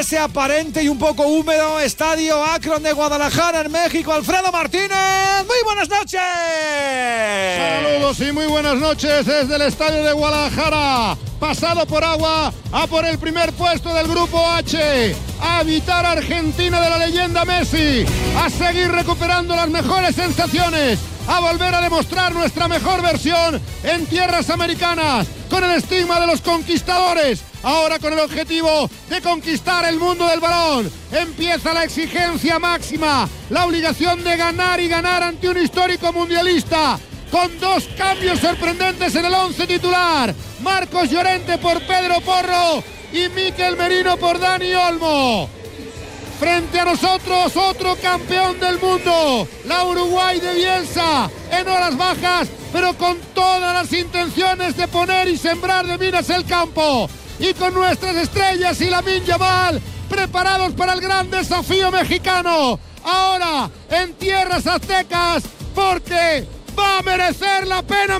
ese aparente y un poco húmedo estadio Akron de Guadalajara, en México. Alfredo Martínez, muy buenas noches. Saludos y muy buenas noches desde el estadio de Guadalajara. Pasado por agua, a por el primer puesto del grupo H, a evitar a Argentina de la leyenda Messi, a seguir recuperando las mejores sensaciones, a volver a demostrar nuestra mejor versión en tierras americanas, con el estigma de los conquistadores, ahora con el objetivo de conquistar el mundo del balón. Empieza la exigencia máxima, la obligación de ganar y ganar ante un histórico mundialista, con dos cambios sorprendentes en el 11 titular. Marcos Llorente por Pedro Porro y Mikel Merino por Dani Olmo. Frente a nosotros, otro campeón del mundo, la Uruguay de Bielsa, en horas bajas, pero con todas las intenciones de poner y sembrar de minas el campo. Y con nuestras estrellas y Lamine Yamal preparados para el gran desafío mexicano. Ahora, en tierras aztecas, porque va a merecer la pena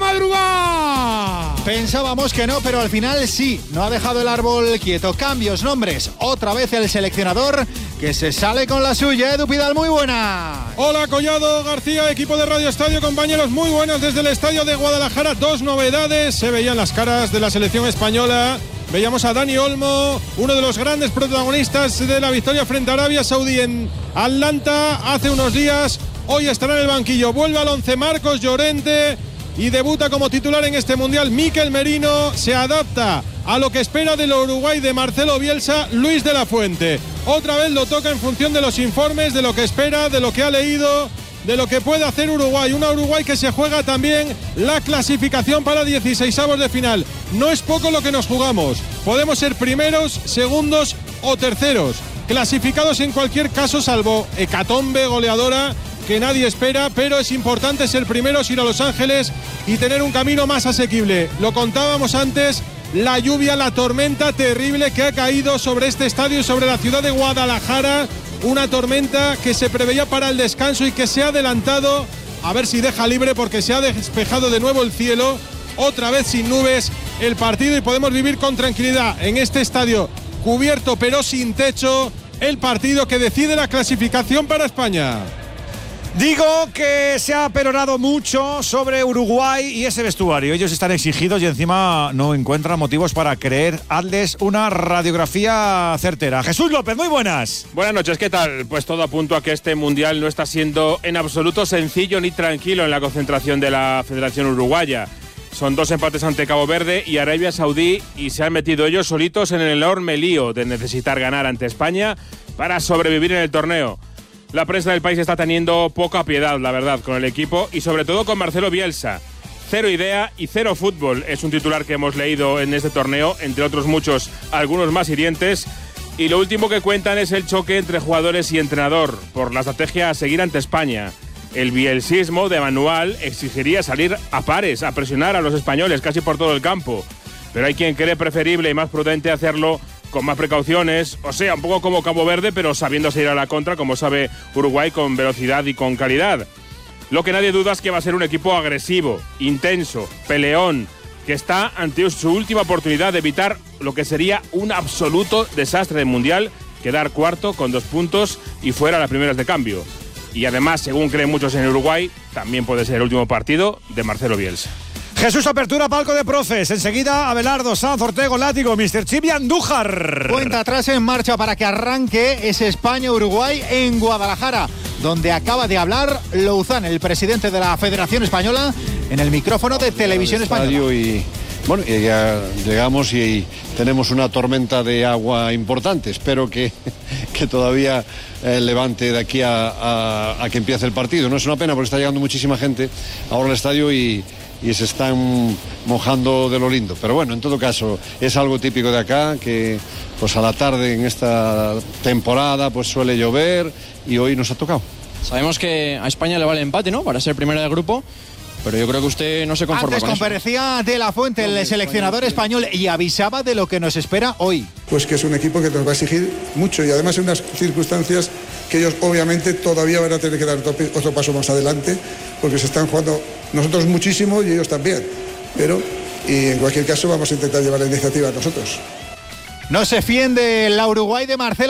madrugar. Pensábamos que no, pero al final sí. No ha dejado el árbol quieto. Cambios, nombres. Otra vez el seleccionador que se sale con la suya. Edu Pidal, muy buena. Hola, Collado, García, equipo de Radio Estadio, compañeros, muy buenas desde el estadio de Guadalajara. Dos novedades. Se veían las caras de la selección española. Veíamos a Dani Olmo, uno de los grandes protagonistas de la victoria frente a Arabia Saudí en Atlanta hace unos días. Hoy estará en el banquillo. Vuelve al 11 Marcos Llorente y debuta como titular en este Mundial Mikel Merino. Se adapta a lo que espera del Uruguay de Marcelo Bielsa, Luis de la Fuente. Otra vez lo toca en función de los informes, de lo que espera, de lo que ha leído, de lo que puede hacer Uruguay. Una Uruguay que se juega también la clasificación para 16avos de final. No es poco lo que nos jugamos. Podemos ser primeros, segundos o terceros. Clasificados en cualquier caso, salvo hecatombe goleadora que nadie espera, pero es importante ser primeros, ir a Los Ángeles y tener un camino más asequible. Lo contábamos antes, la lluvia, la tormenta terrible que ha caído sobre este estadio y sobre la ciudad de Guadalajara. Una tormenta que se preveía para el descanso y que se ha adelantado, a ver si deja libre, porque se ha despejado de nuevo el cielo, otra vez sin nubes el partido, y podemos vivir con tranquilidad en este estadio cubierto pero sin techo el partido que decide la clasificación para España. Digo que se ha perorado mucho sobre Uruguay y ese vestuario. Ellos están exigidos y encima no encuentran motivos para creer. Hazles una radiografía certera. Jesús López, muy buenas. Buenas noches, ¿qué tal? Pues todo apunta a que este Mundial no está siendo en absoluto sencillo ni tranquilo en la concentración de la Federación Uruguaya. Son dos empates ante Cabo Verde y Arabia Saudí, y se han metido ellos solitos en el enorme lío de necesitar ganar ante España para sobrevivir en el torneo. La prensa del país está teniendo poca piedad, la verdad, con el equipo y sobre todo con Marcelo Bielsa. Cero idea y cero fútbol es un titular que hemos leído en este torneo, entre otros muchos, algunos más hirientes. Y lo último que cuentan es el choque entre jugadores y entrenador por la estrategia a seguir ante España. El bielsismo de Manual exigiría salir a pares, a presionar a los españoles casi por todo el campo. Pero hay quien cree preferible y más prudente hacerlo con más precauciones, o sea, un poco como Cabo Verde, pero sabiendo salir a la contra, como sabe Uruguay, con velocidad y con calidad. Lo que nadie duda es que va a ser un equipo agresivo, intenso, peleón, que está ante su última oportunidad de evitar lo que sería un absoluto desastre de Mundial, quedar cuarto con 2 puntos y fuera las primeras de cambio. Y además, según creen muchos en Uruguay, también puede ser el último partido de Marcelo Bielsa. Jesús, apertura, palco de profes. Enseguida, Abelardo, Sanz, Ortego, Látigo, Mr. Chip y Andújar. Cuenta atrás en marcha para que arranque ese España-Uruguay en Guadalajara, donde acaba de hablar Louzán, el presidente de la Federación Española, en el micrófono de Televisión Española. Y bueno, ya llegamos y tenemos una tormenta de agua importante. Espero que todavía levante de aquí a que empiece el partido. No es una pena porque está llegando muchísima gente ahora al estadio y se están mojando de lo lindo. Pero bueno, en todo caso, es algo típico de acá, que pues a la tarde en esta temporada pues suele llover y hoy nos ha tocado. Sabemos que a España le vale el empate, ¿no?, para ser primera del grupo, pero yo creo que usted no se conforma Antes con eso. Antes comparecía De la Fuente, el seleccionador español, y avisaba de lo que nos espera hoy. Pues que es un equipo que nos va a exigir mucho y además en unas circunstancias que ellos obviamente todavía van a tener que dar otro paso más adelante, porque se están jugando nosotros muchísimo y ellos también. Pero, y en cualquier caso, vamos a intentar llevar la iniciativa nosotros. No se fíen de la Uruguay de Marcelo